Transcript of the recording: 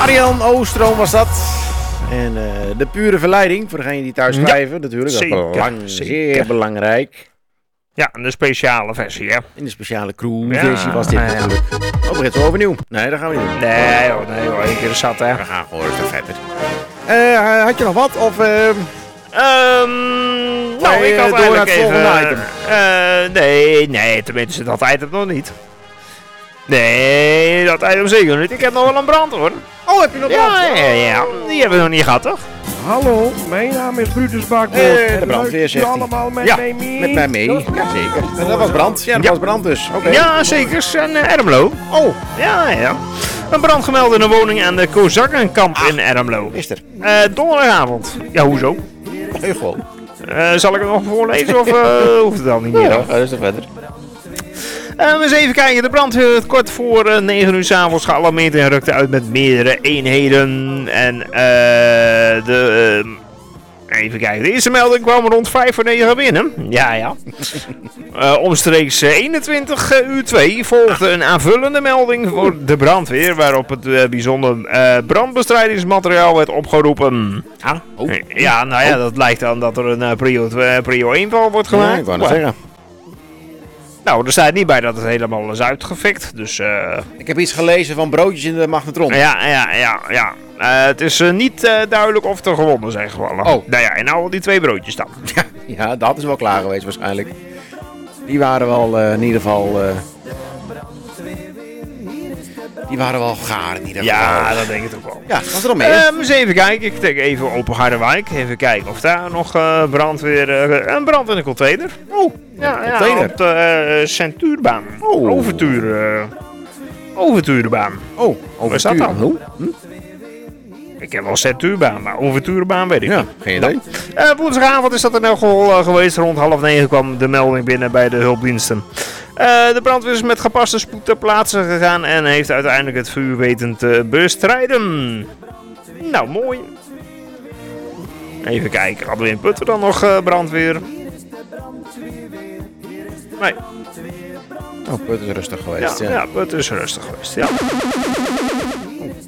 Marian Oostroom was dat. En de pure verleiding, voor degenen die thuis schrijven natuurlijk. Dat is zeer belangrijk. Ja, de speciale versie, hè. In de speciale crew-versie was dit natuurlijk. Oh, begint zo overnieuw. Nee, dat gaan we niet doen. Nee hoor, 1 keer zat, hè. We gaan gewoon rustig verder. Had je nog wat? Of, nou, ik had door naar het volgende item. Nee, tenminste, dat item nog niet. Nee, dat item zeker niet. Ik heb nog wel een brand, hoor. Oh, heb je nog brand? Ja. Die hebben we nog niet gehad, toch? Hallo, mijn naam is Brutus Bakboord. De brandweer zegt hij. allemaal met mij mee? Met mij mee. Ja, zeker. Dat was brand. Ja, dat was brand dus. Oké. Ja, zeker. En Ermelo. Oh. Ja. Een brand gemeld in een woning aan de Kozakkenkamp in Ermelo. Is er? Donderdagavond. Ja, hoezo? Heel gewoon. Zal ik het nog voorlezen of hoeft het dan niet meer? Ja, ga rustig verder. Eens even kijken, de brand werd kort voor 9 uur 's avonds gealarmeerd en rukte uit met meerdere eenheden. En even kijken, de eerste melding kwam rond 5 voor 9 binnen. Ja. Omstreeks 21 uur 2 volgde een aanvullende melding voor de brandweer, waarop het bijzonder brandbestrijdingsmateriaal werd opgeroepen. Ja, nou ja, dat lijkt dan dat er een prio 1 val wordt gemaakt. Ja, ik wou net zeggen. Nou, er staat niet bij dat het helemaal is uitgefikt, dus... Ik heb iets gelezen van broodjes in de magnetron. Ja. Het is niet duidelijk of er gewonnen zijn gevallen. Oh. Nou ja, en nou die 2 broodjes dan. Ja, dat is wel klaar geweest waarschijnlijk. Die waren wel in ieder geval... Die waren wel gaar in ieder geval. Ja, dat denk ik ook wel. Ja, was er nog meer? Eens even kijken. Ik denk even op Harderwijk. Even kijken of daar nog brandweer... een brand in de container. Oh, ja, container. op de Centuurbaan. Oh. Overtuurbaan. Oh, waar is dat dan? Hoe? Ik heb wel Centuurbaan, maar Overtuurbaan weet ik Ja, niet. geen idee. Woensdagavond is dat in elk geval geweest. Rond 8:30 kwam de melding binnen bij de hulpdiensten. De brandweer is met gepaste spoed ter plaatse gegaan en heeft uiteindelijk het vuur weten te bestrijden. Nou, mooi. Even kijken, hadden we in Putten dan nog brandweer? Nee. Oh, Put is rustig geweest. Ja, Putten is rustig geweest, ja.